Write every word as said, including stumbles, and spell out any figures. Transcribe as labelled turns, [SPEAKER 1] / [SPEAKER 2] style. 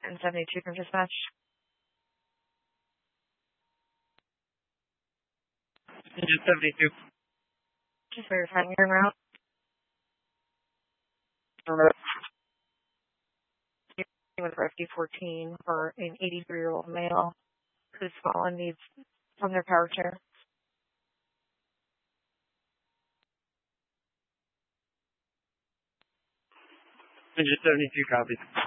[SPEAKER 1] and seventy-two from dispatch.
[SPEAKER 2] Engine seventy-two.
[SPEAKER 1] Just verifying your route. With R F D fourteen for an eighty-three-year-old male who's fallen needs from their power chair.
[SPEAKER 2] Engine seventy-two copies.